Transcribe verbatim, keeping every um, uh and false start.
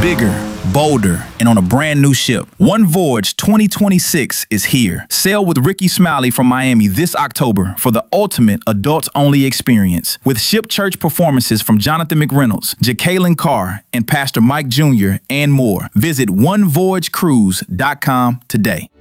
bigger, bolder, and on a brand new ship. One Voyage twenty twenty-six is here. Sail with Ricky Smiley from Miami this October for the ultimate adults-only experience. With ship church performances from Jonathan McReynolds, Jacqueline Carr, and Pastor Mike Junior and more. Visit one voyage cruise dot com today.